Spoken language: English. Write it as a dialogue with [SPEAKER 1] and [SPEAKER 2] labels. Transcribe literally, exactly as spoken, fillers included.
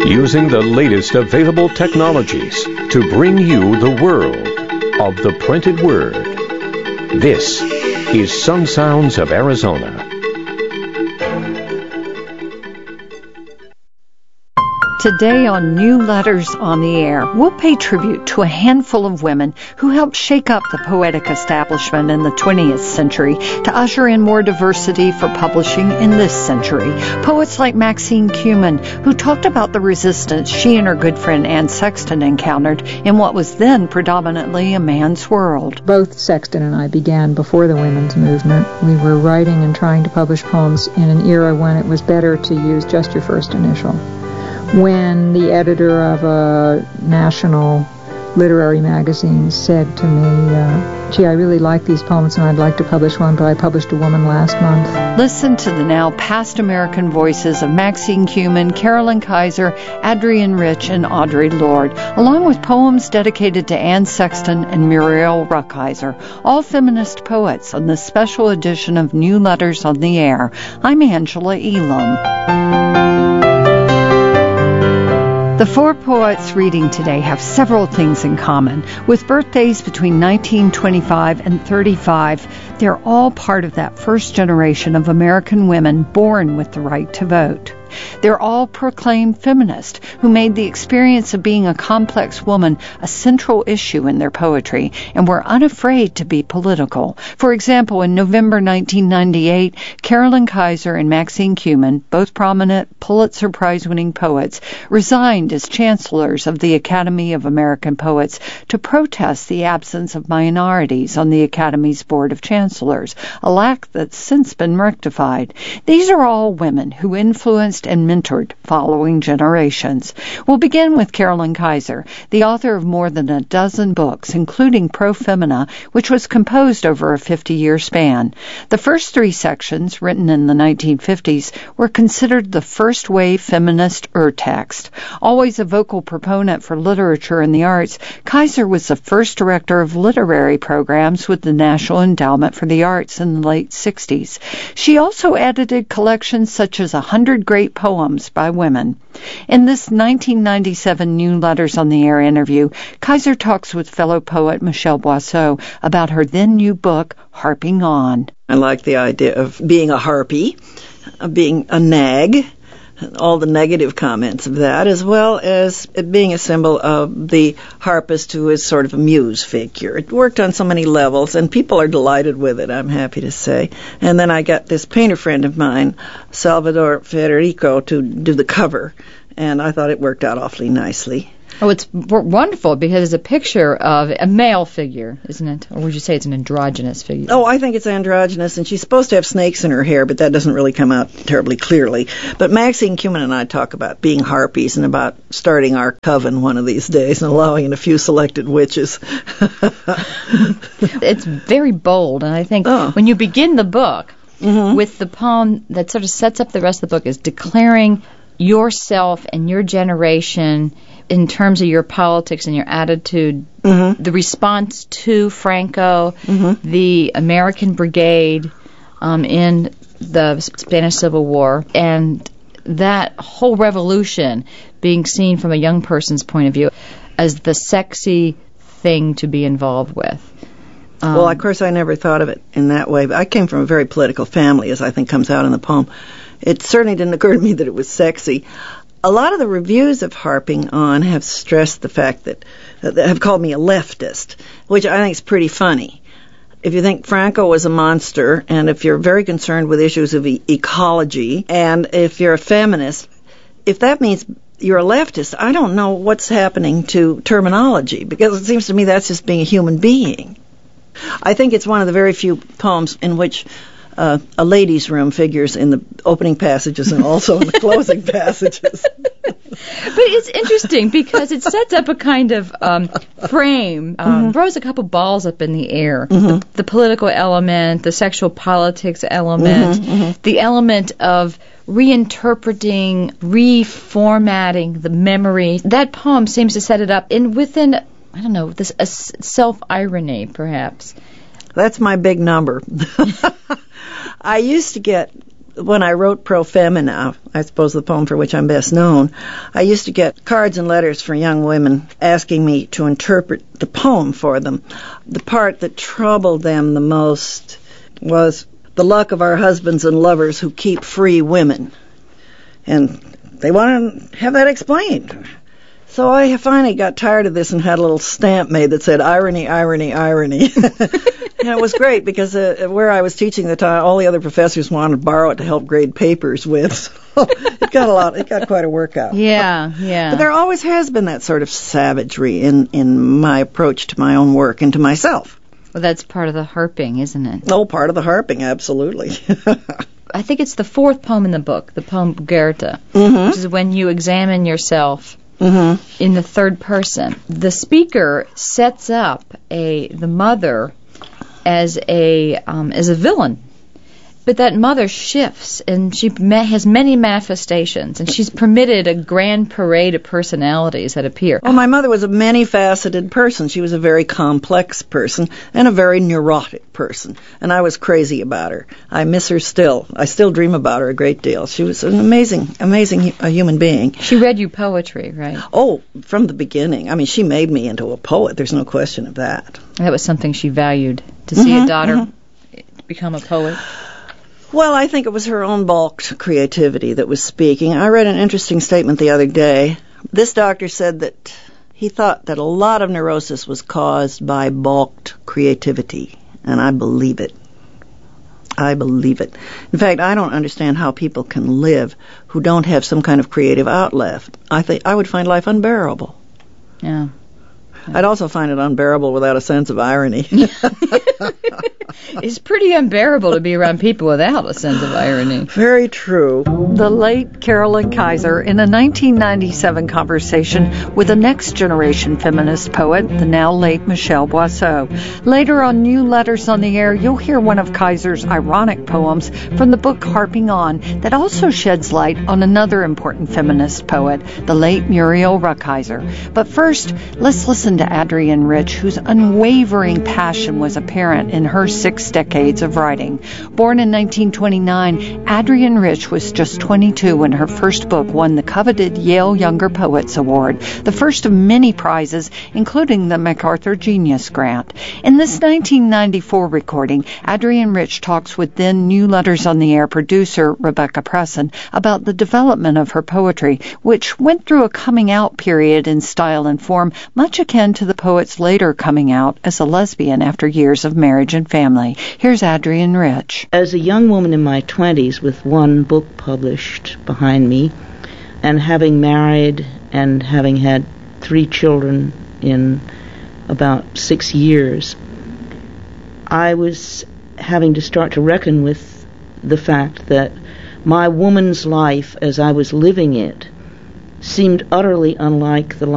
[SPEAKER 1] using the latest available technologies to bring you the world of the printed word. This is Sun Sounds of Arizona.
[SPEAKER 2] Today on New Letters on the Air, we'll pay tribute to a handful of women who helped shake up the poetic establishment in the twentieth century to usher in more diversity for publishing in this century. Poets like Maxine Kumin, who talked about the resistance she and her good friend Anne Sexton encountered in what was then predominantly a man's world.
[SPEAKER 3] Both Sexton and I began before the women's movement. We were writing and trying to publish poems in an era when it was better to use just your first initial. When the editor of a national literary magazine said to me, uh, gee, I really like these poems and I'd like to publish one, but I published a woman last month.
[SPEAKER 2] Listen to the now past American voices of Maxine Kumin, Carolyn Kaiser, Adrienne Rich, and Audre Lorde, along with poems dedicated to Anne Sexton and Muriel Rukeyser, all feminist poets on this special edition of New Letters on the Air. I'm Angela Elam. The four poets reading today have several things in common. With birthdays between nineteen twenty-five and thirty-five, they're all part of that first generation of American women born with the right to vote. They're all proclaimed feminists who made the experience of being a complex woman a central issue in their poetry and were unafraid to be political. For example, in November nineteen ninety-eight, Carolyn Kaiser and Maxine Kumin, both prominent Pulitzer Prize-winning poets, resigned as chancellors of the Academy of American Poets to protest the absence of minorities on the Academy's Board of Chancellors, a lack that's since been rectified. These are all women who influenced and mentored following generations. We'll begin with Carolyn Kaiser, the author of more than a dozen books, including Pro Femina, which was composed over a fifty-year span. The first three sections, written in the nineteen fifties, were considered the first-wave feminist urtext. Always a vocal proponent for literature and the arts, Kaiser was the first director of literary programs with the National Endowment for the Arts in the late sixties. She also edited collections such as A Hundred Great Poems by Women. In this nineteen ninety-seven New Letters on the Air interview, Kaiser talks with fellow poet Michelle Boisseau about her then new book, Harping On.
[SPEAKER 4] I like the idea of being a harpy, of being a nag, all the negative comments of that, as well as it being a symbol of the harpist who is sort of a muse figure. It worked on so many levels, and people are delighted with it, I'm happy to say. And then I got this painter friend of mine, Salvador Federico, to do the cover, and I thought it worked out awfully nicely.
[SPEAKER 5] Oh, it's w- wonderful because it's a picture of a male figure, isn't it? Or would you say it's an androgynous figure?
[SPEAKER 4] Oh, I think it's androgynous, and she's supposed to have snakes in her hair, but that doesn't really come out terribly clearly. But Maxine Kumin and I talk about being harpies and about starting our coven one of these days and allowing in a few selected witches.
[SPEAKER 5] It's very bold, and I think oh. when you begin the book mm-hmm. with the poem that sort of sets up the rest of the book is declaring yourself and your generation in terms of your politics and your attitude, mm-hmm. the response to Franco, mm-hmm. the American Brigade um, in the Spanish Civil War, and that whole revolution being seen from a young person's point of view as the sexy thing to be involved with. Um,
[SPEAKER 4] well, of course, I never thought of it in that way, but I came from a very political family, as I think comes out in the poem. It certainly didn't occur to me that it was sexy. A lot of the reviews of Harping On have stressed the fact that, uh, have called me a leftist, which I think is pretty funny. If you think Franco was a monster, and if you're very concerned with issues of e- ecology, and if you're a feminist, if that means you're a leftist, I don't know what's happening to terminology, because it seems to me that's just being a human being. I think it's one of the very few poems in which Uh, a ladies' room figures in the opening passages and also in the closing passages.
[SPEAKER 5] But it's interesting because it sets up a kind of um, frame, um, mm-hmm. throws a couple balls up in the air. Mm-hmm. The, the political element, the sexual politics element, mm-hmm, mm-hmm. the element of reinterpreting, reformatting the memory. That poem seems to set it up in within, I don't know, this a self-irony, perhaps.
[SPEAKER 4] That's my big number. I used to get when I wrote Pro Femina, I suppose the poem for which I'm best known, I used to get cards and letters from young women asking me to interpret the poem for them. The part that troubled them the most was the luck of our husbands and lovers who keep free women. And they want to have that explained. So I finally got tired of this and had a little stamp made that said, irony, irony, irony. And it was great because uh, where I was teaching the time, all the other professors wanted to borrow it to help grade papers with. So it got a lot, it got quite a workout.
[SPEAKER 5] Yeah, yeah.
[SPEAKER 4] But there always has been that sort of savagery in, in my approach to my own work and to myself.
[SPEAKER 5] Well, that's part of the harping, isn't it?
[SPEAKER 4] Oh, part of the harping, absolutely.
[SPEAKER 5] I think it's the fourth poem in the book, the poem Goethe,
[SPEAKER 4] mm-hmm.
[SPEAKER 5] which is when you examine yourself
[SPEAKER 4] mm-hmm.
[SPEAKER 5] in the third person. The speaker sets up a the mother as a um, as a villain, but that mother shifts, and she ma- has many manifestations, and she's permitted a grand parade of personalities that appear.
[SPEAKER 4] Well, my mother was a many-faceted person. She was a very complex person and a very neurotic person, and I was crazy about her. I miss her still. I still dream about her a great deal. She was an amazing, amazing a human being.
[SPEAKER 5] She read you poetry, right?
[SPEAKER 4] Oh, from the beginning. I mean, she made me into a poet. There's no question of that.
[SPEAKER 5] That was something she valued, to see
[SPEAKER 4] mm-hmm,
[SPEAKER 5] a daughter
[SPEAKER 4] mm-hmm.
[SPEAKER 5] become a poet.
[SPEAKER 4] Well, I think it was her own balked creativity that was speaking. I read an interesting statement the other day. This doctor said that he thought that a lot of neurosis was caused by balked creativity, and I believe it. I believe it. In fact, I don't understand how people can live who don't have some kind of creative outlet. I think I would find life unbearable.
[SPEAKER 5] Yeah.
[SPEAKER 4] I'd also find it unbearable without a sense of irony.
[SPEAKER 5] It's pretty unbearable to be around people without a sense of irony.
[SPEAKER 4] Very true.
[SPEAKER 2] The late Carolyn Kaiser, in a nineteen ninety-seven conversation with a next-generation feminist poet, the now late Michelle Boisseau. Later on New Letters on the Air, you'll hear one of Kaiser's ironic poems from the book Harping On that also sheds light on another important feminist poet, the late Muriel Rukeyser. But first, let's listen to Adrienne Rich, whose unwavering passion was apparent in her six decades of writing. Born in nineteen twenty-nine, Adrienne Rich was just twenty-two when her first book won the coveted Yale Younger Poets Award, the first of many prizes, including the MacArthur Genius Grant. In this nineteen ninety-four recording, Adrienne Rich talks with then New Letters on the Air producer Rebecca Presson about the development of her poetry, which went through a coming-out period in style and form, much akin to the poet's later coming out as a lesbian after years of marriage and family. Here's Adrienne Rich.
[SPEAKER 6] As a young woman in my twenties with one book published behind me, and having married and having had three children in about six years, I was having to start to reckon with the fact that my woman's life as I was living it seemed utterly unlike the